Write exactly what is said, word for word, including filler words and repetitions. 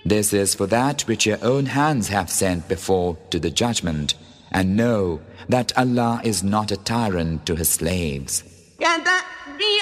This is for that which your own hands have sent before to the judgment, and know that Allah is not a tyrant to His slaves. كدأب